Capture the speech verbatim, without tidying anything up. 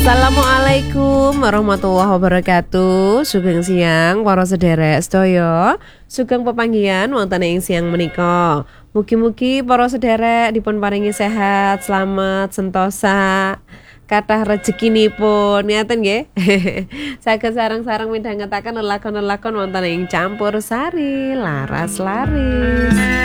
Assalamualaikum warahmatullahi wabarakatuh. Sugeng siang para sederek sedaya. Sugeng pepanggihan wonten ing siang menika. Mugi-mugi para sederek dipun paringi sehat, selamat, sentosa, kathah rezekinipun. Ngaten nggih. Saged sareng-sareng midhangetaken lelakon-lelakon wonten ing Campur Sari Laras Laris.